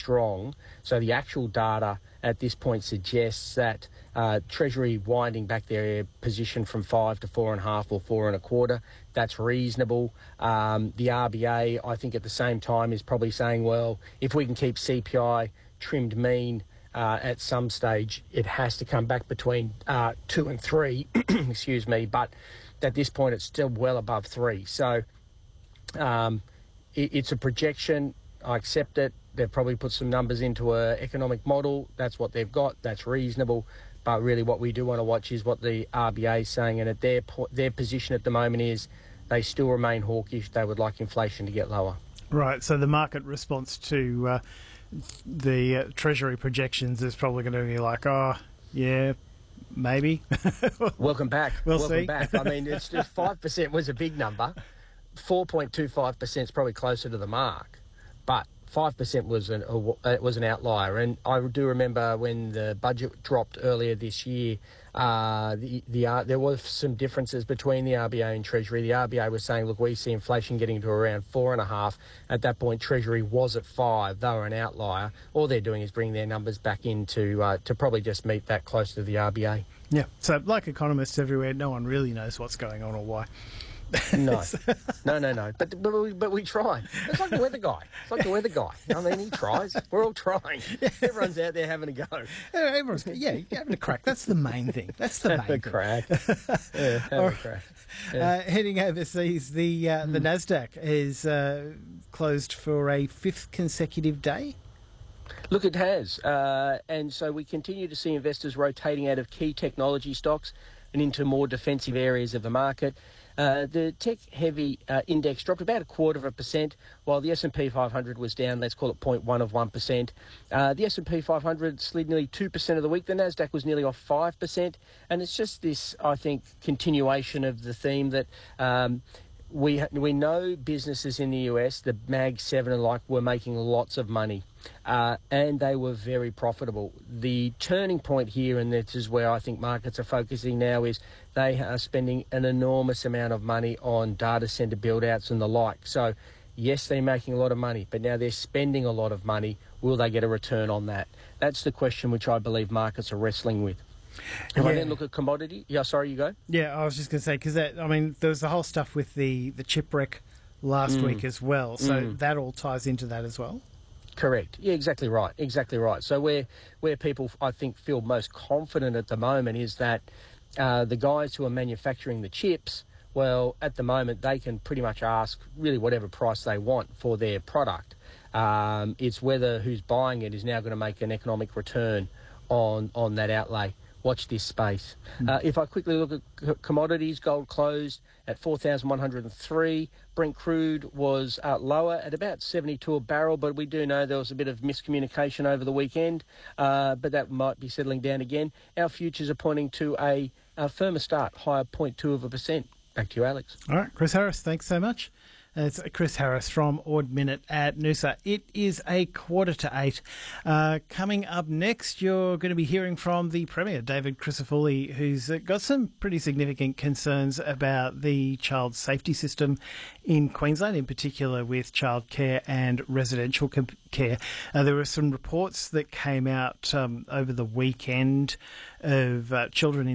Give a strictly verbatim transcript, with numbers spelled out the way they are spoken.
strong. So the actual data at this point suggests that uh, Treasury winding back their position from five to four and a half or four and a quarter. That's reasonable. Um, the R B A, I think, at the same time is probably saying, well, if we can keep C P I trimmed mean uh, at some stage, it has to come back between uh, two and three. Excuse me, but at this point, it's still well above three. So um, it, it's a projection. I accept it. They've probably put some numbers into an economic model. That's what they've got. That's reasonable. But really what we do want to watch is what the R B A is saying. And at their, their position at the moment is they still remain hawkish. They would like inflation to get lower. Right. So the market response to uh, the uh, Treasury projections is probably going to be like, oh, yeah, maybe. Welcome back. We'll Welcome see. back. I mean, it's just five percent was a big number. four point two five percent is probably closer to the mark. But five percent was an a, was an outlier, and I do remember when the budget dropped earlier this year. Uh, the the uh, there was some differences between the R B A and Treasury. The R B A was saying, "Look, we see inflation getting to around four and a half." At that point, Treasury was at five. They were an outlier. All they're doing is bringing their numbers back into uh, to probably just meet that close to the R B A. Yeah. So, like economists everywhere, no one really knows what's going on or why. No, no, no, no. But but we, but we try. It's like the weather guy. It's like the weather guy. I mean, he tries. We're all trying. Everyone's out there having a go. Everyone's yeah, having a crack. That's the main thing. That's the Have main a thing. crack. Yeah, have a crack. Yeah. Uh, heading overseas, the uh, the Nasdaq is uh, closed for a fifth consecutive day. Look, it has. Uh, and so we continue to see investors rotating out of key technology stocks and into more defensive areas of the market. Uh, the tech-heavy uh, index dropped about a quarter of a percent, while the S and P five hundred was down, let's call it zero point one of one percent. Uh, the S and P five hundred slid nearly two percent of the week. The Nasdaq was nearly off five percent. And it's just this, I think, continuation of the theme that um, we we know businesses in the U S, the Mag seven and like, were making lots of money. Uh, and they were very profitable. The turning point here, and this is where I think markets are focusing now, is they are spending an enormous amount of money on data centre build-outs and the like. So, yes, they're making a lot of money, but now they're spending a lot of money. Will they get a return on that? That's the question which I believe markets are wrestling with. If Yeah. I then look at commodity, yeah, sorry, you go. Yeah, I was just going to say, because that, I mean, there was the whole stuff with the, the chip wreck last Mm. week as well. So Mm. that all ties into that as well. Correct. Yeah, exactly right. Exactly right. So where where people, I think, feel most confident at the moment is that uh, the guys who are manufacturing the chips, well, at the moment, they can pretty much ask really whatever price they want for their product. Um, it's whether who's buying it is now going to make an economic return on, on that outlay. Watch this space. Mm. Uh, if I quickly look at c- commodities, gold closed at four thousand one hundred three. Brent crude was uh, lower at about seventy-two a barrel, but we do know there was a bit of miscommunication over the weekend, uh, but that might be settling down again. Our futures are pointing to a, a firmer start, higher zero point two of a percent. Back to you, Alex. All right, Chris Harris, thanks so much. It's Chris Harris from Ord Minnett at Noosa. It is a quarter to eight. Uh, coming up next, you're going to be hearing from the Premier, David Crisafulli, who's got some pretty significant concerns about the child safety system in Queensland, in particular with childcare and residential care. Uh, there were some reports that came out um, over the weekend of uh, children in